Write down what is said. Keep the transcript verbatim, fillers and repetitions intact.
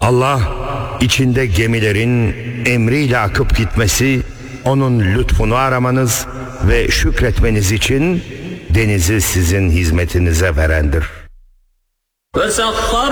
Allah, içinde gemilerin emriyle akıp gitmesi, onun lütfunu aramanız ve şükretmeniz için denizi sizin hizmetinize verendir.